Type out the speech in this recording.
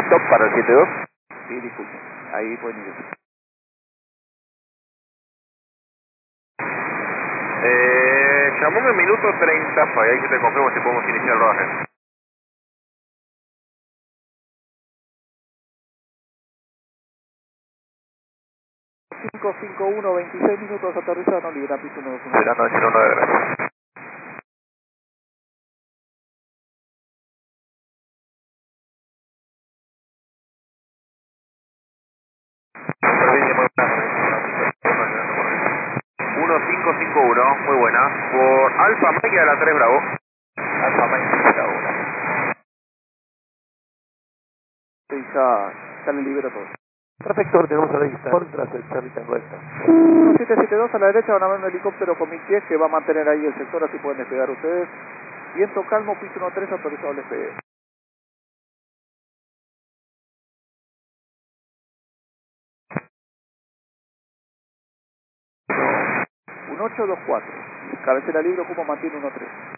Top para el 72. Sí, disculpe. Ahí pueden ir. Llamame en minuto 30, para ahí que te confirmo si podemos iniciar el rodaje. 551, 26 minutos aterrizando, libra piso 121. Será 909, gracias. Servicio, muy buena. 1551, muy buena. Por Alfa Mike a la 3 Bravo. Alfa Mike a la 1. Sí, ya le libero todo. Perfecto, tenemos a la distancia tras el Charlie Tango Delta. 772 a la derecha van a ver un helicóptero con 1000 pies que va a mantener ahí el sector, así pueden despegar ustedes. Viento calmo, piso 13 autorizado el despegue. Un 824. Cabecera libre, ocupa mantiene 13.